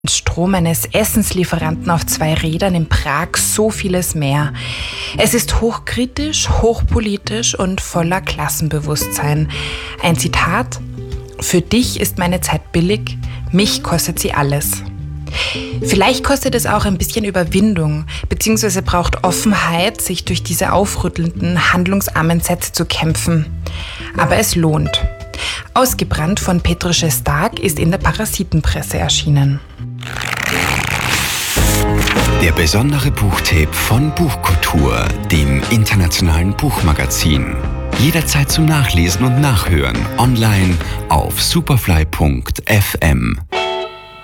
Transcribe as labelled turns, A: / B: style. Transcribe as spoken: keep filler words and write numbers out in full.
A: Strom eines Essenslieferanten auf zwei Rädern in Prag, so vieles mehr. Es ist hochkritisch, hochpolitisch und voller Klassenbewusstsein. Ein Zitat: Für dich ist meine Zeit billig, mich kostet sie alles. Vielleicht kostet es auch ein bisschen Überwindung, beziehungsweise braucht Offenheit, sich durch diese aufrüttelnden, handlungsarmen Sätze zu kämpfen. Aber es lohnt. Ausgebrannt von Petr Šesták ist in der Parasitenpresse erschienen.
B: Der besondere Buchtipp von Buchkultur, dem internationalen Buchmagazin. Jederzeit zum Nachlesen und Nachhören online auf superfly punkt f m.